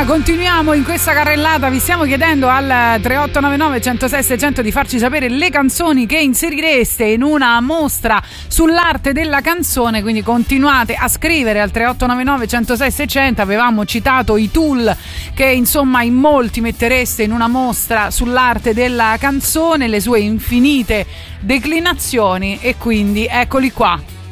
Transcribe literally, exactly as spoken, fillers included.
Allora continuiamo in questa carrellata, vi stiamo chiedendo al tre otto nove nove uno zero sei sei zero zero di farci sapere le canzoni che inserireste in una mostra sull'arte della canzone, quindi continuate a scrivere al tre otto nove nove uno zero sei sei zero zero. Avevamo citato i Tool che insomma in molti mettereste in una mostra sull'arte della canzone, le sue infinite declinazioni, e quindi eccoli qua.